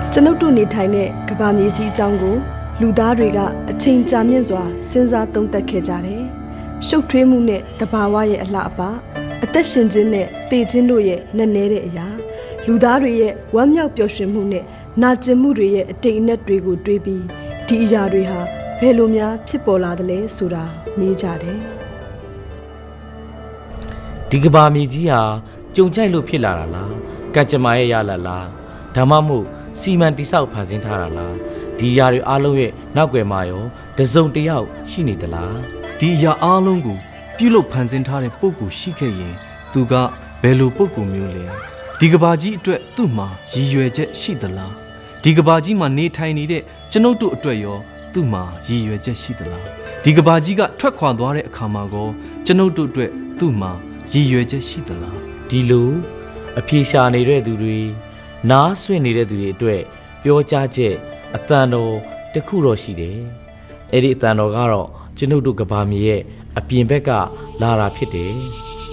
ကျွန်ုပ်တို့နေထိုင်တဲ့ကမ္ဘာမြေကြီးအကြောင်းကိုလူသားတွေကအချိန်ကြာမြင့်စွာစဉ်းစားသုံးသပ်ခဲ့ကြတယ်။ရှုပ်ထွေးမှုနဲ့တဘာဝရဲ့အလှအပအသက်ရှင်ခြင်းနဲ့တည်ခြင်းတို့ရဲ့နက်နဲတဲ့အရာလူသားတွေရဲ့ဝမ်းမြောက်ပျော်ရွှင်မှုနဲ့နာကျင်မှုတွေရဲ့အတိတ်အနက်တွေကိုတွေးပြီးဒီအရာတွေဟာဘယ်လိုများဖြစ်ပေါ်လာသလဲဆိုတာမေးကြတယ်။ဒီကဘာမြေကြီးဟာကြုံကြိုက်လို့ဖြစ်လာတာလား။ကံကြမ္မာရဲ့ရလတ်လား။ဒါမှမဟုတ်စီမံတိဆောက်ဖန်ဆင်းထားတာလား။ဒီအရာတွေအားလုံးရဲ့နောက်ွယ်မှာရောတစုံတစ်ယောက်ရှိနေသလား။ဒီအရာအားလုံးကိုပြုလုပ်ဖန်ဆင်းထားတဲ့ပုဂ္ဂိုလ်ရှိခဲ့ရင်သူကဘယ်လိုပုဂ္ဂိုလ်မျိုးလဲ။ဒီကဘာကြီးအတွက်သူ့မှာရည်ရွယ်ချက်ရှိသလား။ဒီကဘာကြီးမှာနေထိုင်နေတဲ့ကျွန်ုပ်တို့အတွက်ရောသူ့မှာရည်ရွယ်ချက်ရှိသလား။ဒီကဘာကြီးကထွက်ခွာသွားတဲ့အခါမှာကိုကျွန်ုပ်တို့အတွက်သူ့မှာရည်ရွယ်ချက်ရှိသလား။ဒီလိုအပြေရှာနေတဲ့သူတွေနားဆွင့်နေတဲ့သူတွေအတွက်ပြောကြားချက်အတန်တော်တစ်ခုတော့ရှိတယ်။အဲ့ဒီအတန်တော်ကတော့ကျွန်ုပ်တို့ကဘာမြေရဲ့အပြင်ဘက်ကလာတာဖြစ်တယ်။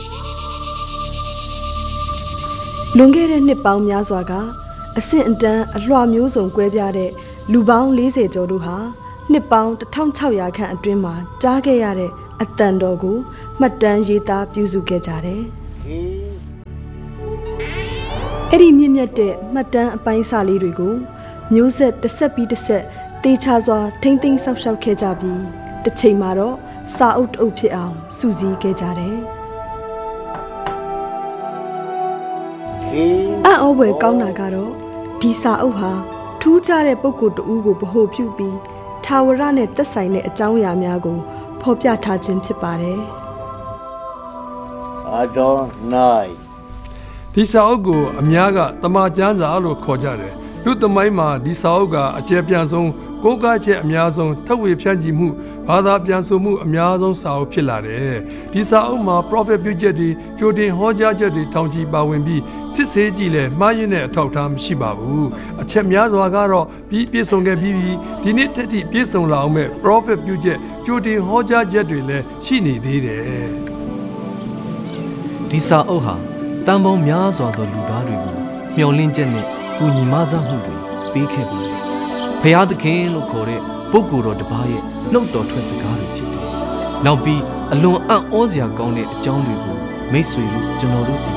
လွန်ခဲ့တဲ့နှစ်ပေါင်းများစွာကအဆင့်အတန်းအလွှာမျိုးစုံကွဲပြားတဲ့လူပေါင်း40ကျော်တို့ဟာနှစ်ပေါင်း1600ခန့်အတွင်းမှာကြားခဲ့ရတဲ့အတန်တော်ကိုမှတ်တမ်းရေးသားပြုစုခဲ့ကြတယ်။အဲ့ဒီမြင့်မြတ်တဲ့မှတ်တမ်းအပိုင်းစာလေးတွေကိုမျိုးဆက်တစ်ဆက်ပြီးတစ်ဆက်တေချာစွာထိမ့်သိမ်းဆောက်ရှောက်ခဲ့ကြပြီးတစ်ချိန်မှာတော့စာအုပ်တအုပ်ဖြစ်အောင်စုစည်းခဲ့ကြတယ်။အံ့ဩဖွယ်ကောင်းတာကတော့ဒီစာအုပ်ဟာထူးခြားတဲ့ပုဂ္ဂိုလ်တဦးကိုဗဟိုပြုပြီးထာဝရနဲ့သက်ဆိုင်တဲ့အကြောင်းအရာများကိုဖော်ပြထားခြင်းဖြစ်ပါတယ်။ Adonai ဒီစာအုပ်ကိုအများကတမန်ကျမ်းစာလို့ခေါ်ကြတယ်လူသမိုင်းမှာဒီစာအုပ်ကအကျယ်ပြန့်ဆုံးကိုးကားချက်အများဆုံးထပ်ဝေဖြန့်ချီမှုဘာသာပြန်ဆိုမှုအများဆုံးစာအုပ်ဖြစ်လာတယ်ဒီစာအုပ်မှာ prophet ပြုချက်တွေကြိုတင်ဟောကြားချက်တွေထောင်ချီပါဝင်ပြီးစစ်ဆေးကြည့်လဲမှားယွင်းတဲ့အထောက်အထားမရှိပါဘူးအချက်များစွာကတော့ပြီးပြည့်စုံခဲ့ပြီးဒီနေ့ထက်ထိပြည့်စုံလာအောင်မဲ့ prophet ပြုချက်ကြိုတင်ဟောကြားချက်တွေလည်းရှိနေသေးတယ်ဒီစာအုပ်ဟာတန်ပေါင်းများစွာသောလူသားတွေကိုမျှော်လင့်ချက်နဲ့ကူညီမဆမှုတွေပေးခဲ့ပါတယ်။ဖျားသခင်လို့ခေါ်တဲ့ပုဂ္ဂိုလ်တော်တစ်ပါးရဲ့နှုတ်တော်ထွက်စကားတွေဖြစ်တယ်။နောက်ပြီးအလွန်အံ့ဩစရာကောင်းတဲ့အကြောင်းတွေကိုမိတ်ဆွေတို့ကျွန်တော်တို့စီ